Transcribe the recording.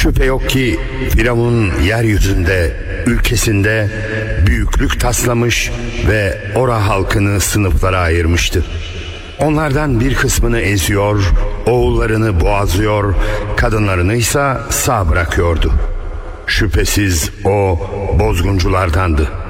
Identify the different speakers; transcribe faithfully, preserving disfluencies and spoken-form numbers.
Speaker 1: Şüphe yok ki Firavun yeryüzünde, ülkesinde büyüklük taslamış ve ora halkını sınıflara ayırmıştı. Onlardan bir kısmını eziyor, oğullarını boğazlıyor, kadınlarını ise sağ bırakıyordu. Şüphesiz o bozgunculardandı.